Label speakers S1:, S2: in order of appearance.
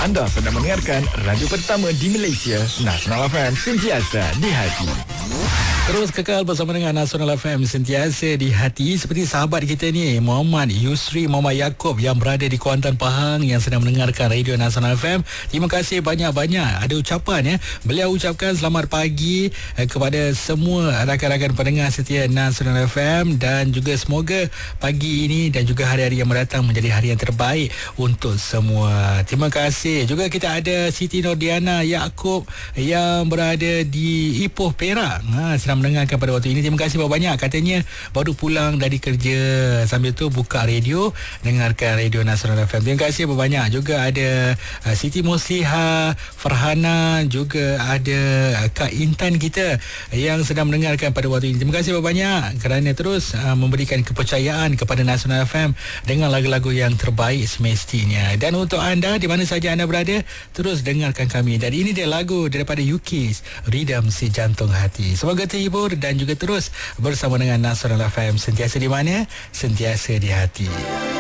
S1: Anda sedang mendengarkan radio pertama di Malaysia, Nasional FM, sentiasa di hati.
S2: Terus kekal bersama dengan Nasional FM, sentiasa di hati. Seperti sahabat kita ni, Muhammad Yusri Muhammad Yaakob yang berada di Kuantan, Pahang, yang sedang mendengarkan Radio Nasional FM. Terima kasih banyak-banyak. Ada ucapan ya. Beliau ucapkan selamat pagi kepada semua rakan-rakan pendengar setia Nasional FM, dan juga semoga pagi ini dan juga hari-hari yang mendatang menjadi hari yang terbaik untuk semua. Terima kasih. Juga kita ada Siti Nordiana Yaakob yang berada di Ipoh, Perak. Sedang mendengarkan pada waktu ini. Terima kasih banyak. Katanya baru pulang dari kerja, sambil tu buka radio, dengarkan Radio Nasional FM. Terima kasih banyak. Juga ada Siti Musliha, Farhana, juga ada Kak Intan kita yang sedang mendengarkan pada waktu ini. Terima kasih banyak kerana terus memberikan kepercayaan kepada Nasional FM dengan lagu-lagu yang terbaik semestinya. Dan untuk anda, di mana saja anda berada, terus dengarkan kami. Dan ini dia lagu daripada UK's Rhythm Si Jantung Hati. Semoga terhibur dan juga terus bersama dengan Nasional FM, sentiasa di mana? Sentiasa di hati.